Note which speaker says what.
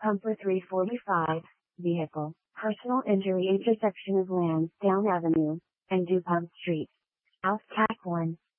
Speaker 1: Pumper 345, vehicle, personal injury intersection of Lansdowne Avenue and DuPont Street. South Tack 1.